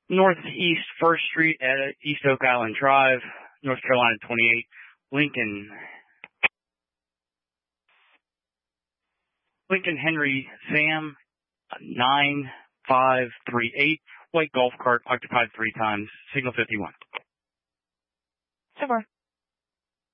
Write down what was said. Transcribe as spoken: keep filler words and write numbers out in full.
Northeast First Street at East Oak Island Drive, North Carolina twenty-eight, Lincoln. Lincoln Henry Sam, nine five three eight, white golf cart occupied three times, signal fifty-one. So far.